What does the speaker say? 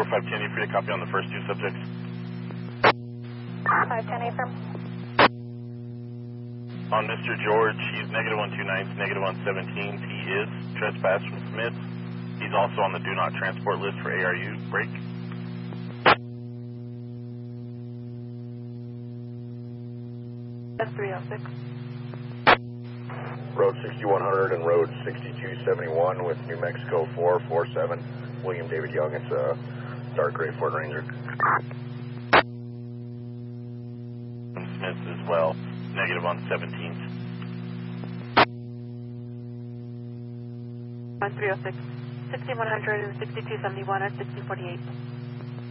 4510, you free to copy on the first two subjects? 510 affirm. On Mr. George, he's negative 129, negative 117. He is trespass from Smith. He's also on the do not transport list for ARU. Break. S306. Road 6100 and Road 6271 with New Mexico 447. William David Young, it's a dark gray Ford Ranger. From Smith as well, negative on 17th. 306. 6100 and 6271 at 6048.